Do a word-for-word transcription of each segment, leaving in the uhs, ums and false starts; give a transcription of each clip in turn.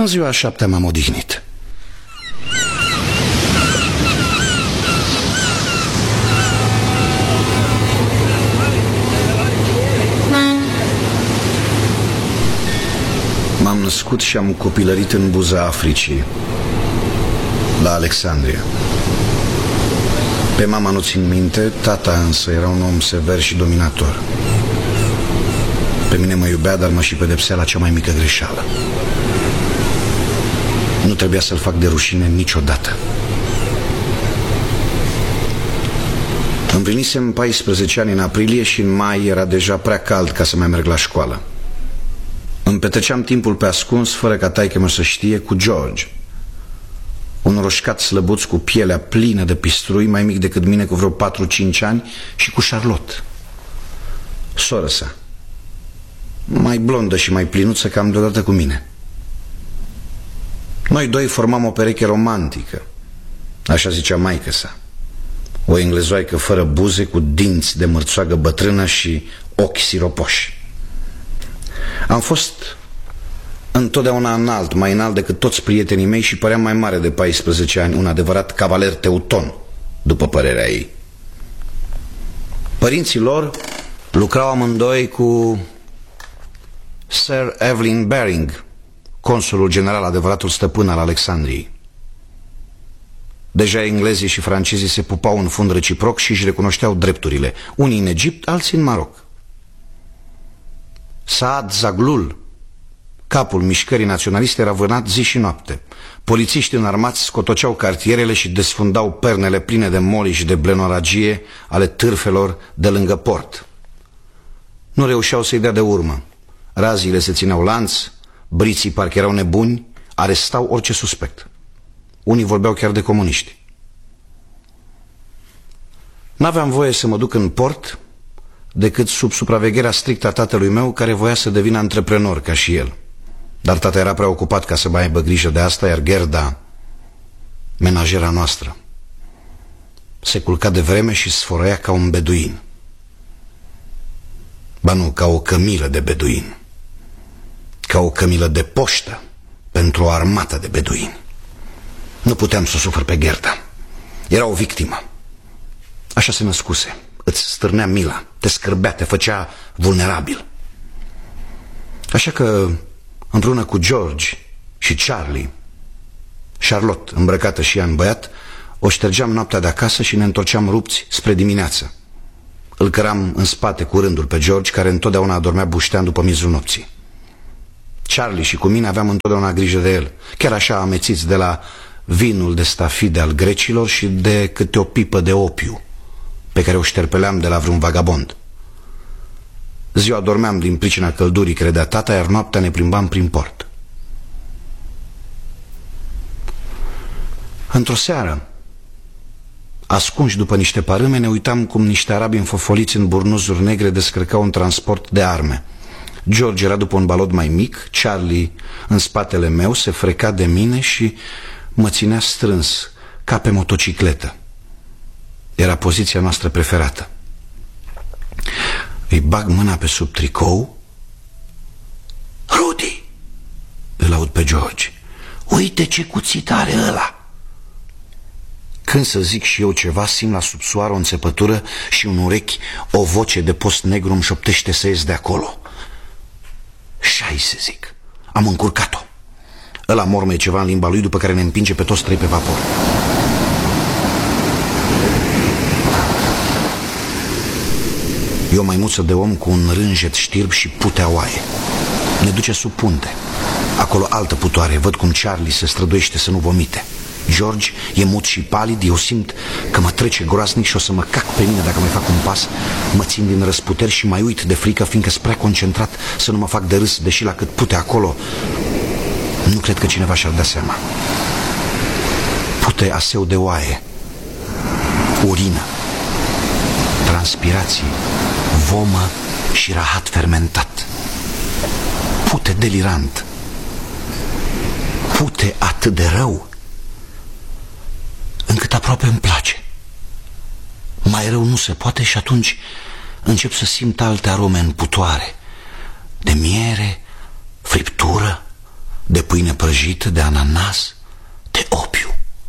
În ziua a șaptea m-am odihnit. M-am născut și am copilărit în buza Africii, la Alexandria. Pe mama nu țin minte, tata însă era un om sever și dominator. Pe mine mă iubea, dar mă și pedepsea la cea mai mică greșeală. Nu trebuia să-l fac de rușine niciodată. Împlinisem paisprezece ani în aprilie și în mai era deja prea cald ca să mai merg la școală. Îmi petreceam timpul pe ascuns, fără ca taică-mă să știe, cu George, un roșcat slăbuț cu pielea plină de pistrui, mai mic decât mine cu vreo patru-cinci ani, și cu Charlotte, soră sa, mai blondă și mai plinuță cam deodată cu mine. Noi doi formam o pereche romantică, așa zicea maică sa, o englezoaică fără buze, cu dinți de mărțoagă bătrână și ochi siropoși. Am fost întotdeauna înalt, mai înalt decât toți prietenii mei, și păream mai mare de paisprezece ani, un adevărat cavaler teuton, după părerea ei. Părinții lor lucrau amândoi cu Sir Evelyn Baring, consulul general, adevăratul stăpân al Alexandriei. Deja englezii și francezii se pupau în fund reciproc și își recunoșteau drepturile, unii în Egipt, alții în Maroc. Saad Zaglul, capul mișcării naționaliste, era vânat zi și noapte. Polițiștii înarmați scotoceau cartierele și desfundau pernele pline de moli și de blenoragie ale târfelor de lângă port. Nu reușeau să-i dea de urmă. Raziile se țineau lanț, briții parcă erau nebuni, arestau orice suspect. Unii vorbeau chiar de comuniști. N-aveam voie să mă duc în port decât sub supravegherea strictă a tatălui meu, care voia să devină antreprenor ca și el. Dar tata era prea ocupat ca să mai aibă grijă de asta, iar Gerda, menajera noastră, se culca de vreme și sfărăia ca un beduin. Ba nu, ca o cămilă de beduin, ca o cămilă de poștă pentru o armată de beduini. Nu puteam să o sufăr pe Gerda. Era o victimă. Așa se născuse. Îți stârnea mila, te scârbea, te făcea vulnerabil. Așa că, împreună cu George și Charlie, Charlotte, îmbrăcată și ea în băiat, o ștergeam noaptea de acasă și ne întorceam rupți spre dimineață. Îl căram în spate cu rândul pe George, care întotdeauna adormea buștean după miezul nopții. Charlie și cu mine aveam întotdeauna grijă de el, chiar așa amețiți de la vinul de stafide al grecilor și de câte o pipă de opiu pe care o șterpeleam de la vreun vagabond. Ziua dormeam din pricina căldurii, credea tata, iar noaptea ne plimbam prin port. Într-o seară, ascunși după niște parâme, ne uitam cum niște arabi înfofoliți în burnuzuri negre descărcau un transport de arme. George era după un balot mai mic, Charlie în spatele meu se freca de mine și mă ținea strâns, ca pe motocicletă. Era poziția noastră preferată. Îi bag mâna pe sub tricou. Rudy! Îl aud pe George. Uite ce cuțit are ăla! Când să zic și eu ceva, simt la subsoară o înțepătură și în urechi o voce de post negru îmi șoptește să ies de acolo. Șai, să zic. Am încurcat-o. Ăla mormăie ceva în limba lui, după care ne împinge pe toți trei pe vapor. E o maimuță de om cu un rânjet știrb și putea oaie. Ne duce sub punte. Acolo altă putoare. Văd cum Charlie se străduiește să nu vomite. George e mut și palid. Eu simt că mă trece groaznic și o să mă cac pe mine dacă mai fac un pas. Mă țin din răsputeri și mai uit de frică, fiindcă sunt prea concentrat să nu mă fac de râs, deși la cât pute acolo nu cred că cineva și-ar da seama. Pute aseu de oaie, urină, transpirație, vomă și rahat fermentat. Pute delirant. Pute atât de rău încât aproape îmi place. Mai rău nu se poate și atunci încep să simt alte arome în putoare, de miere, friptură, de pâine prăjită, de ananas, de opiu.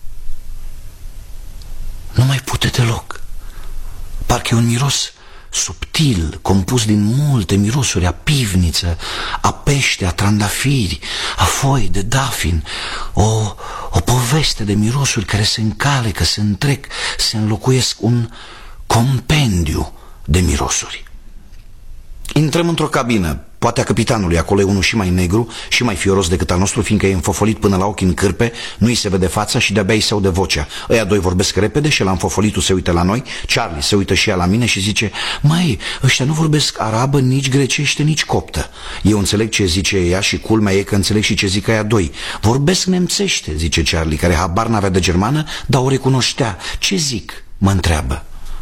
Nu mai pute deloc. Parcă e un miros subtil, compus din multe mirosuri, a pivniță, a pește, a trandafiri, a foi de dafin, o, o poveste de mirosuri care se încalecă, se întrec, se înlocuiesc, un compendiu de mirosuri. Intrăm într-o cabină, poate a capitanului, acolo e unul și mai negru și mai fioros decât al nostru, fiindcă e înfofolit până la ochi în cârpe, nu-i se vede fața și de-abia îi se aude vocea. Ăia doi vorbesc repede și la înfofolitul se uită la noi, Charlie se uită și ea la mine și zice: măi, ăștia nu vorbesc arabă, nici grecește, nici coptă. Eu înțeleg ce zice ea și culmea e că înțeleg și ce zic aia doi. Vorbesc nemțește, zice Charlie, care habar n-avea de germană, dar o recunoștea. Ce zic? Mă întreabă.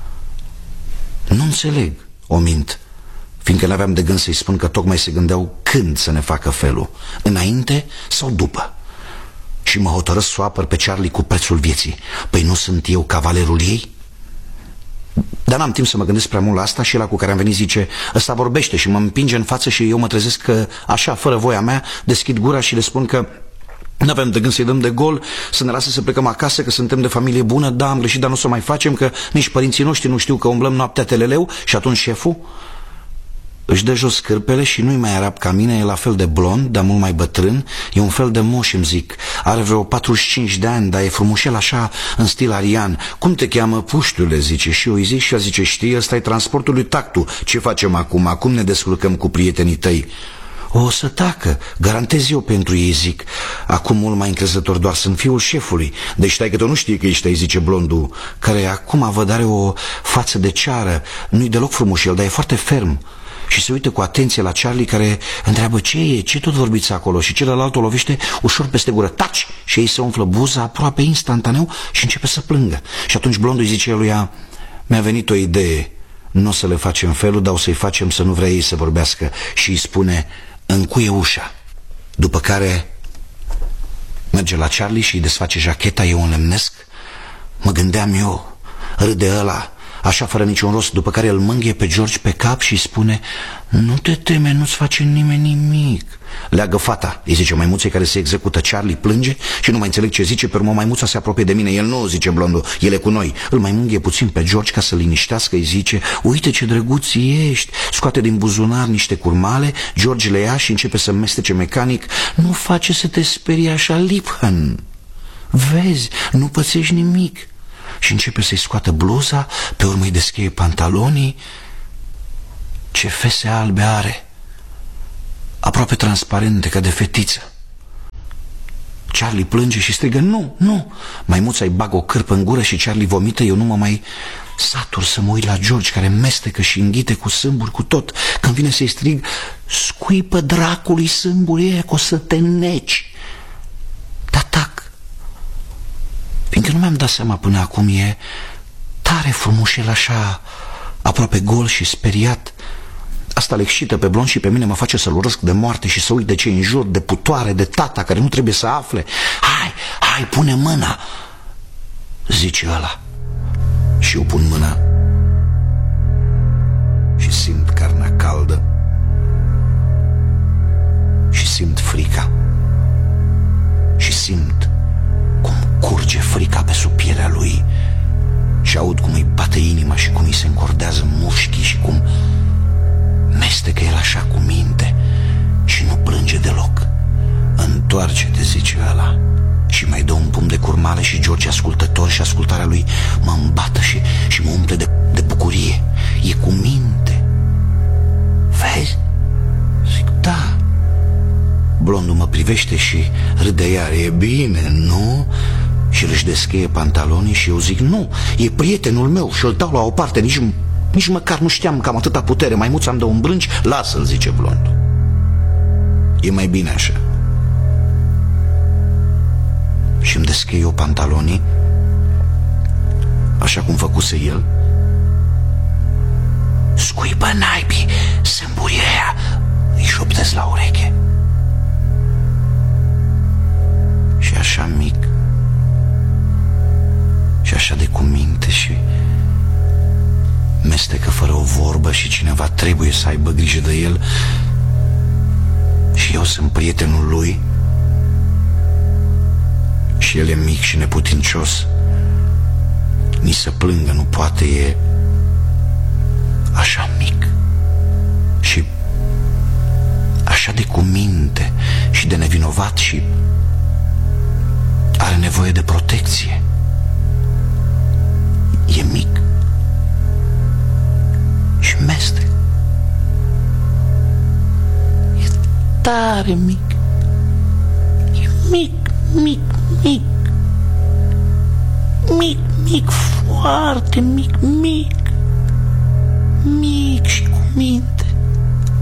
Nu înțeleg, o mint, fiindcă n-aveam de gând să-i spun că tocmai se gândeau când să ne facă felul, înainte sau după. Și mă hotărăsc să o apăr pe Charlie cu prețul vieții. Păi nu sunt eu cavalerul ei? Dar n-am timp să mă gândesc prea mult la asta și ăla cu care am venit zice: ăsta vorbește, și mă împinge în față și eu mă trezesc că, așa, fără voia mea, deschid gura și le spun că n-avem de gând să-i dăm de gol, să ne lasă să plecăm acasă, că suntem de familie bună. Da, am greșit, dar nu o să mai facem, că nici părinții noștri nu știu că umblăm noaptea teleleu. Și atunci șeful își dă jos cârpele și nu-i mai arab ca mine, e la fel de blond, dar mult mai bătrân, e un fel de moș, îmi zic. Are vreo patruzeci și cinci de ani, dar e frumușel așa, în stil arian. Cum te cheamă, puștule, zice. Și eu îi zic și el zice: știi, ăsta e transportul lui Tactu. Ce facem acum? Acum ne descurcăm cu prietenii tăi. O să tacă, garantez eu pentru ei, zic. Acum mult mai încrezător, doar sunt fiul șefului. Deci stai că tu nu știi că ești ai, zice blondul, care acum văd are o față de ceară. Nu-i deloc frumos el, dar e foarte ferm. Și se uită cu atenție la Charlie, care întreabă: ce e, ce tot vorbiți acolo? Și celălalt o lovește ușor peste gură: taci! Și ei se umflă buza aproape instantaneu și începe să plângă. Și atunci blondul îi zice eluia: mi-a venit o idee, nu o să le facem felul, dar o să-i facem să nu vrea ei să vorbească. Și îi spune: încuie ușa. După care merge la Charlie și îi desface jacheta, e un lemnesc. Mă gândeam eu, râde ăla, așa fără niciun rost, după care îl mângâie pe George pe cap și spune: nu te teme, nu-ți face nimeni nimic. Leagă fata, îi zice maimuței care se execută. Charlie plânge și nu mai înțeleg ce zice. Pe urmă maimuța se apropie de mine. El nu, zice blondul, el e cu noi. Îl mai mângâie puțin pe George ca să liniștească, îi zice: uite ce drăguț ești. Scoate din buzunar niște curmale, George le ia și începe să mestece mecanic. Nu face să te sperii așa, Liphan. Vezi, nu pățești nimic. Și începe să-i scoată bluza, pe urmă îi descheie pantalonii. Ce fese albe are, aproape transparente, ca de fetiță. Charlie plânge și strigă: nu, nu. Maimuța îi bagă o cârpă în gură și Charlie vomită. Eu nu mă mai satur să mă uit la George, care mestecă și înghite cu sâmburi, cu tot. Când vine să-i strig: scuipă dracului sâmburii ăia, că o să te neci. Dar tac, fiindcă nu mi-am dat seama până acum, e tare frumos el așa, aproape gol și speriat. Asta le excită pe blond și pe mine mă face să-l urăsc de moarte și să uit de ce în jur, de putoare, de tata care nu trebuie să afle. Hai, hai, pune mâna, zice ăla. Și eu pun mâna și simt carnea caldă și simt frica și simt cum curge frica pe sub pielea lui și aud cum îi bate inima și cum îi se încordează mușchii și cum mestecă el așa cu minte și nu plânge deloc. Întoarce-te, zice ăla, și mai dă un pumn de curmale și George, ascultător, și ascultarea lui mă îmbată și, și mă umple de, de bucurie. E cu minte. Vezi? Zic: da. Blondul mă privește și râde iar: e bine, nu? Și își descheie pantalonii și eu zic: nu, e prietenul meu. Și îl dau la o parte, nici, nici măcar nu știam că am atâta putere. Maimuța îmi dă un brânci. Lasă-l, zice blondul, e mai bine așa. Și îmi deschei eu pantalonii, așa cum făcuse el. Scuipă naibii sâmburii aia, îi șoptesc la ureche. Și așa mic și așa de cuminte și mestecă fără o vorbă și cineva trebuie să aibă grijă de el. Și eu sunt prietenul lui și el e mic și neputincios, nici să plângă nu poate, e așa mic și așa de cuminte și de nevinovat și are nevoie de protecție. E mic și mestec. E tare mic. E mic, mic, mic. Mic, mic, foarte mic, mic. Mic și cu minte.